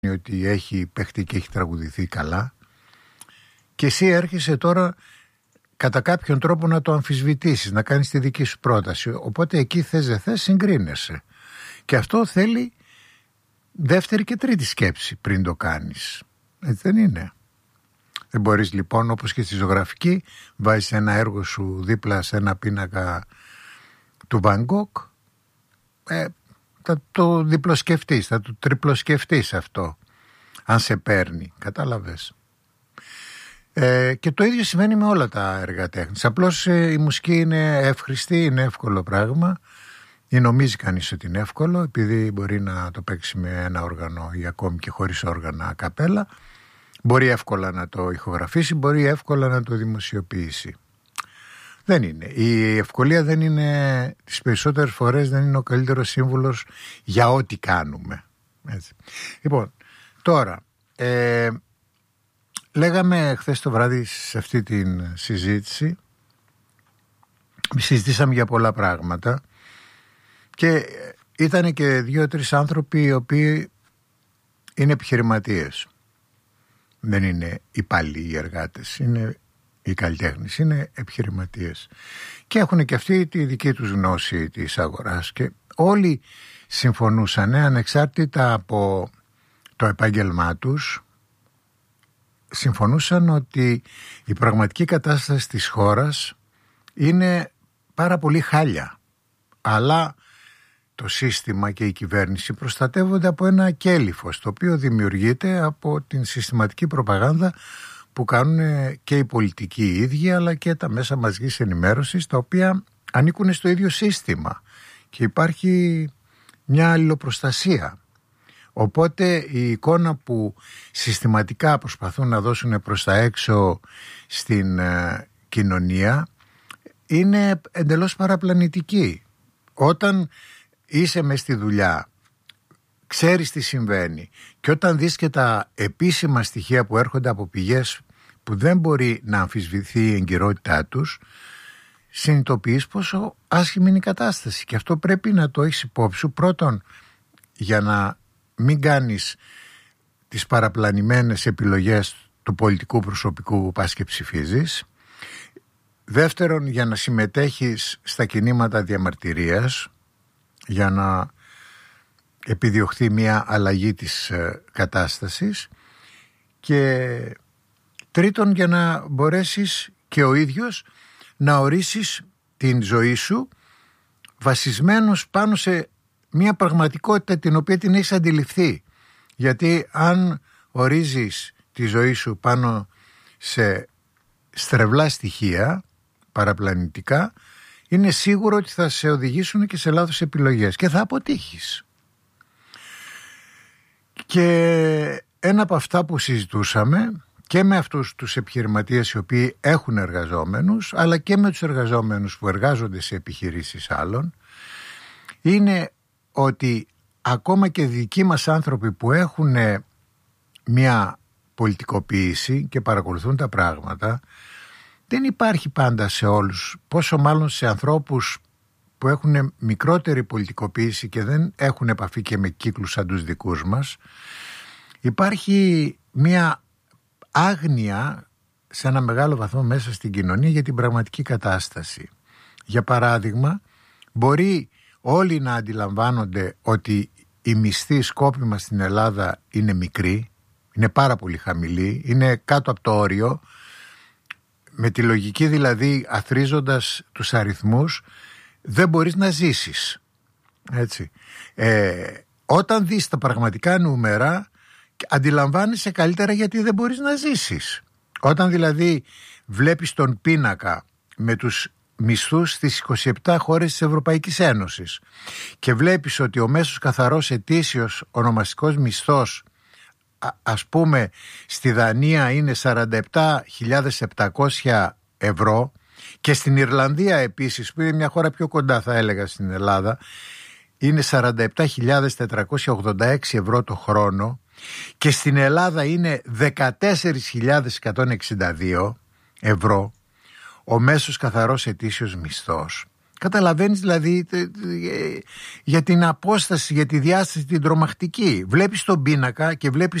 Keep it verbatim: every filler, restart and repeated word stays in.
ότι έχει παίχτη και έχει τραγουδηθεί καλά, και εσύ έρχεσαι τώρα κατά κάποιον τρόπο να το αμφισβητήσεις, να κάνεις τη δική σου πρόταση. Οπότε εκεί θες δεν θες συγκρίνεσαι. Και αυτό θέλει δεύτερη και τρίτη σκέψη πριν το κάνεις. Έτσι δεν είναι? Δεν μπορείς λοιπόν, όπως και στη ζωγραφική, βάζεις ένα έργο σου δίπλα σε ένα πίνακα του Van Gogh, ε, θα το διπλοσκεφτείς, θα το τριπλοσκεφτείς αυτό, αν σε παίρνει, κατάλαβες. Ε, και το ίδιο σημαίνει με όλα τα έργα τέχνης. Απλώς ε, η μουσική είναι εύχρηστη, είναι εύκολο πράγμα, ή νομίζει κανείς ότι είναι εύκολο, επειδή μπορεί να το παίξει με ένα όργανο ή ακόμη και χωρίς όργανα καπέλα. Μπορεί εύκολα να το ηχογραφήσει, μπορεί εύκολα να το δημοσιοποιήσει. Δεν είναι. Η ευκολία δεν είναι, τις περισσότερες φορές δεν είναι ο καλύτερος σύμβουλος για ό,τι κάνουμε. Έτσι. Λοιπόν, τώρα, ε, λέγαμε χθες το βράδυ σε αυτή την συζήτηση, συζητήσαμε για πολλά πράγματα και ήταν και δύο-τρεις άνθρωποι οι οποίοι είναι επιχειρηματίες. Δεν είναι υπάλληλοι οι εργάτες, είναι οι καλλιτέχνες, είναι επιχειρηματίες. Και έχουν και αυτοί τη δική τους γνώση της αγοράς και όλοι συμφωνούσαν, ανεξάρτητα από το επάγγελμά τους, συμφωνούσαν ότι η πραγματική κατάσταση της χώρας είναι πάρα πολύ χάλια. Αλλά το σύστημα και η κυβέρνηση προστατεύονται από ένα κέλυφος, το οποίο δημιουργείται από την συστηματική προπαγάνδα που κάνουν και οι πολιτικοί οι ίδιοι, αλλά και τα μέσα μαζικής ενημέρωσης, τα οποία ανήκουν στο ίδιο σύστημα και υπάρχει μια αλληλοπροστασία. Οπότε η εικόνα που συστηματικά προσπαθούν να δώσουν προς τα έξω στην ε, κοινωνία είναι εντελώς παραπλανητική. Όταν είσαι μες στη δουλειά, ξέρεις τι συμβαίνει, και όταν δεις και τα επίσημα στοιχεία που έρχονται από πηγές που δεν μπορεί να αμφισβητηθεί η εγκυρότητά τους, συνειδητοποιείς πόσο άσχημη είναι η κατάσταση. Και αυτό πρέπει να το έχεις υπόψη σου, πρώτον για να μην κάνεις τις παραπλανημένες επιλογές του πολιτικού προσωπικού που πας και ψηφίζεις, δεύτερον για να συμμετέχεις στα κινήματα διαμαρτυρίας, για να επιδιωχθεί μια αλλαγή της ε, κατάστασης, και τρίτον για να μπορέσεις και ο ίδιος να ορίσεις την ζωή σου βασισμένος πάνω σε μια πραγματικότητα την οποία την έχεις αντιληφθεί. Γιατί αν ορίζεις τη ζωή σου πάνω σε στρεβλά στοιχεία παραπλανητικά, είναι σίγουρο ότι θα σε οδηγήσουν και σε λάθος επιλογές και θα αποτύχεις. Και ένα από αυτά που συζητούσαμε και με αυτούς τους επιχειρηματίες οι οποίοι έχουν εργαζόμενους, αλλά και με τους εργαζόμενους που εργάζονται σε επιχειρήσεις άλλων, είναι ότι ακόμα και δικοί μας άνθρωποι που έχουν μια πολιτικοποίηση και παρακολουθούν τα πράγματα, δεν υπάρχει πάντα σε όλους, πόσο μάλλον σε ανθρώπους που έχουν μικρότερη πολιτικοποίηση και δεν έχουν επαφή και με κύκλους σαν τους δικούς μας, υπάρχει μια άγνοια σε ένα μεγάλο βαθμό μέσα στην κοινωνία για την πραγματική κατάσταση. Για παράδειγμα, μπορεί όλοι να αντιλαμβάνονται ότι η μισθή σκόπιμα στην Ελλάδα είναι μικρή, είναι πάρα πολύ χαμηλή, είναι κάτω από το όριο, με τη λογική δηλαδή αθροίζοντας τους αριθμούς δεν μπορείς να ζήσεις. Έτσι. Ε, όταν δεις τα πραγματικά νούμερα αντιλαμβάνεσαι καλύτερα γιατί δεν μπορείς να ζήσεις. Όταν δηλαδή βλέπεις τον πίνακα με τους μισθούς στις είκοσι επτά χώρες της Ευρωπαϊκής Ένωσης και βλέπεις ότι ο μέσος καθαρός ετήσιος ονομαστικός μισθός, α, ας πούμε στη Δανία είναι σαράντα επτά χιλιάδες επτακόσια ευρώ, και στην Ιρλανδία επίσης, που είναι μια χώρα πιο κοντά θα έλεγα στην Ελλάδα, είναι σαράντα επτά χιλιάδες τετρακόσια ογδόντα έξι ευρώ το χρόνο, και στην Ελλάδα είναι δεκατέσσερις χιλιάδες εκατόν εξήντα δύο ευρώ ο μέσος καθαρός ετήσιος μισθός. Καταλαβαίνεις δηλαδή για την απόσταση, για τη διάσταση την τρομακτική. Βλέπεις τον πίνακα και βλέπεις